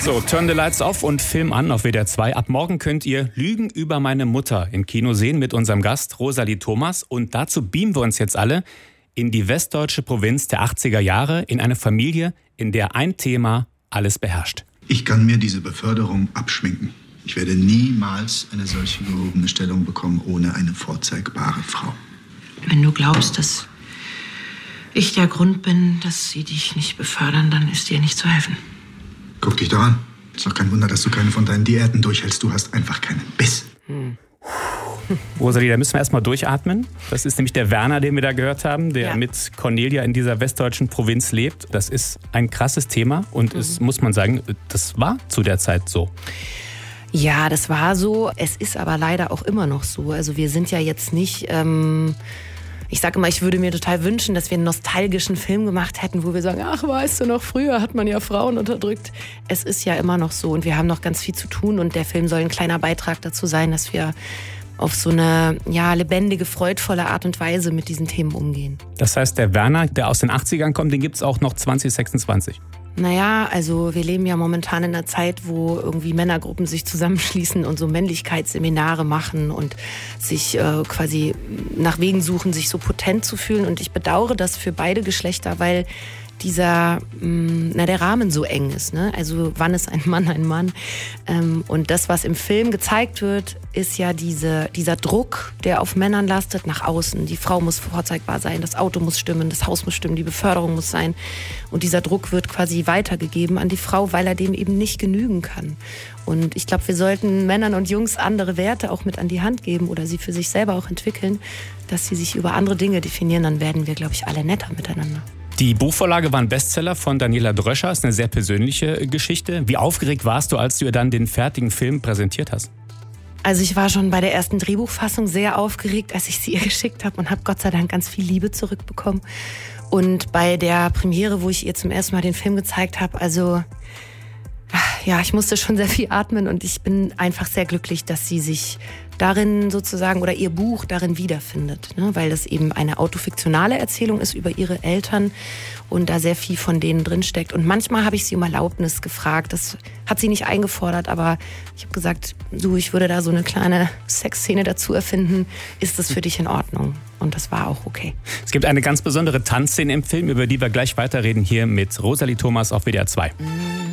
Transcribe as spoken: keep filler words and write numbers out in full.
So, Turn the Lights Off und Film an auf W D R zwei. Ab morgen könnt ihr Lügen über meine Mutter im Kino sehen mit unserem Gast Rosalie Thomas. Und dazu beamen wir uns jetzt alle in die westdeutsche Provinz der achtziger Jahre, in eine Familie, in der ein Thema alles beherrscht. Ich kann mir diese Beförderung abschminken. Ich werde niemals eine solche gehobene Stellung bekommen ohne eine vorzeigbare Frau. Wenn du glaubst, dass ich der Grund bin, dass sie dich nicht befördern, dann ist dir nicht zu helfen. Guck dich doch an. Ist doch kein Wunder, dass du keine von deinen Diäten durchhältst. Du hast einfach keinen Biss. Hm. Rosalie, da müssen wir erstmal durchatmen. Das ist nämlich der Werner, den wir da gehört haben, der ja. mit Cornelia in dieser westdeutschen Provinz lebt. Das ist ein krasses Thema und mhm. es muss man sagen, das war zu der Zeit so. Ja, das war so. Es ist aber leider auch immer noch so. Also wir sind ja jetzt nicht... Ähm Ich sage immer, ich würde mir total wünschen, dass wir einen nostalgischen Film gemacht hätten, wo wir sagen, ach, weißt du noch, früher hat man ja Frauen unterdrückt. Es ist ja immer noch so und wir haben noch ganz viel zu tun und der Film soll ein kleiner Beitrag dazu sein, dass wir auf so eine ja, lebendige, freudvolle Art und Weise mit diesen Themen umgehen. Das heißt, der Werner, der aus den achtzigern kommt, den gibt es auch noch zwanzig sechsundzwanzig. Naja, also wir leben ja momentan in einer Zeit, wo irgendwie Männergruppen sich zusammenschließen und so Männlichkeitsseminare machen und sich äh, quasi nach Wegen suchen, sich so potent zu fühlen. Und ich bedauere das für beide Geschlechter, weil dieser, mh, na, der Rahmen so eng ist, ne? Also wann ist ein Mann ein Mann? Ähm, und das, was im Film gezeigt wird, ist ja diese, dieser Druck, der auf Männern lastet, nach außen. Die Frau muss vorzeigbar sein, das Auto muss stimmen, das Haus muss stimmen, die Beförderung muss sein. Und dieser Druck wird quasi weitergegeben an die Frau, weil er dem eben nicht genügen kann. Und ich glaube, wir sollten Männern und Jungs andere Werte auch mit an die Hand geben oder sie für sich selber auch entwickeln, dass sie sich über andere Dinge definieren. Dann werden wir, glaube ich, alle netter miteinander. Die Buchvorlage war ein Bestseller von Daniela Dröscher, ist eine sehr persönliche Geschichte. Wie aufgeregt warst du, als du ihr dann den fertigen Film präsentiert hast? Also ich war schon bei der ersten Drehbuchfassung sehr aufgeregt, als ich sie ihr geschickt habe und habe Gott sei Dank ganz viel Liebe zurückbekommen. Und bei der Premiere, wo ich ihr zum ersten Mal den Film gezeigt habe, also ja, ich musste schon sehr viel atmen und ich bin einfach sehr glücklich, dass sie sich darin sozusagen oder ihr Buch darin wiederfindet, ne? Weil das eben eine autofiktionale Erzählung ist über ihre Eltern und da sehr viel von denen drinsteckt. Und manchmal habe ich sie um Erlaubnis gefragt, das hat sie nicht eingefordert, aber ich habe gesagt, du, ich würde da so eine kleine Sexszene dazu erfinden, ist das für dich in Ordnung? Und das war auch okay. Es gibt eine ganz besondere Tanzszene im Film, über die wir gleich weiterreden, hier mit Rosalie Thomas auf W D R zwei. Mhm.